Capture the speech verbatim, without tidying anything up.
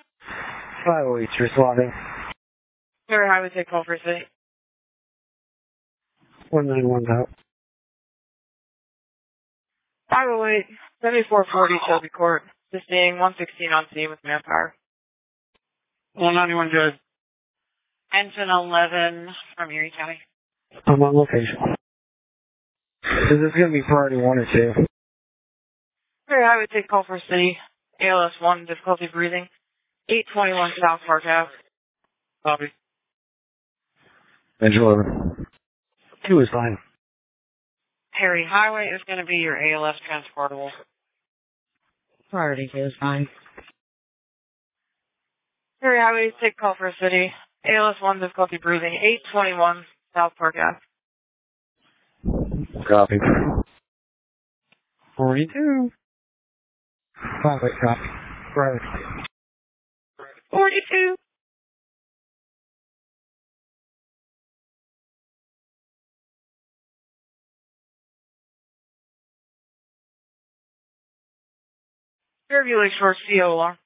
five oh eight, responding. Fairway Highway, take call for city. one nine one out. five oh eight, seventy-four forty Shelby Court. Sustaining one sixteen on scene with manpower. one ninety-one, good. Engine eleven from Erie County. I'm on location. Is this going to be priority one or two? Fairway Highway, take call for city. A L S one, difficulty breathing. eight twenty-one South Park Ave. Copy. Engine eleven. two is fine. Perry Highway is going to be your A L S transportable. Priority two is fine. Perry Highway, take call for city. A L S one, difficulty breathing. eight twenty-one South Park Ave. Copy. forty-two. five eight, copy. Right. forty-two. Fairview Lakeshore, C O alarm.